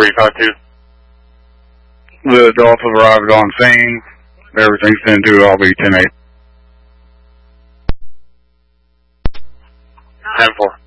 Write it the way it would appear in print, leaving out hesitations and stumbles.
352. The adults have arrived on scene. Everything's been due. I'll be 10-8. 10-4.